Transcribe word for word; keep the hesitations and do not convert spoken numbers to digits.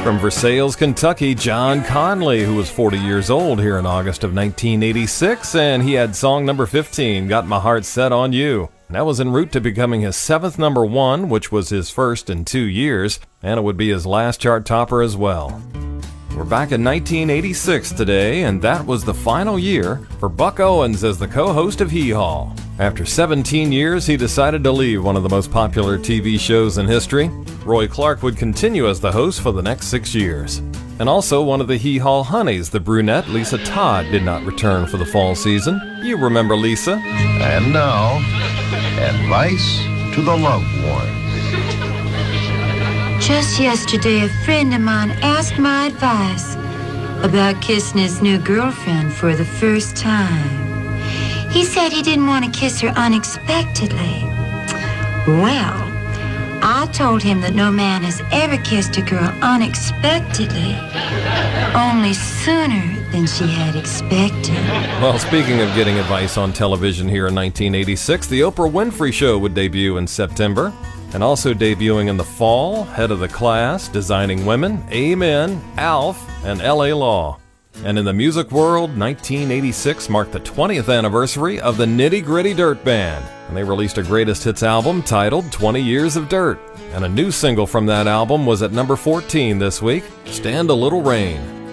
From Versailles, Kentucky, John Conley, who was forty years old here in August of nineteen eighty-six, and he had song number fifteen, Got My Heart Set on You. That was en route to becoming his seventh number one, which was his first in two years, and it would be his last chart topper as well. We're back in nineteen eighty-six today, and that was the final year for Buck Owens as the co-host of Hee Haw. After seventeen years, he decided to leave one of the most popular T V shows in history. Roy Clark would continue as the host for the next six years. And also one of the Hee Haw honeys, the brunette Lisa Todd, did not return for the fall season. You remember Lisa. And now, advice to the loved one. Just yesterday, a friend of mine asked my advice about kissing his new girlfriend for the first time. He said he didn't want to kiss her unexpectedly. Well, I told him that no man has ever kissed a girl unexpectedly, only sooner than she had expected. Well, speaking of getting advice on television here in nineteen eighty-six, The Oprah Winfrey Show would debut in September. And also debuting in the fall, Head of the Class, Designing Women, Amen, Alf, and L A Law. And in the music world, nineteen eighty-six marked the twentieth anniversary of the Nitty Gritty Dirt Band. And they released a greatest hits album titled twenty years of Dirt. And a new single from that album was at number fourteen this week, Stand a Little Rain.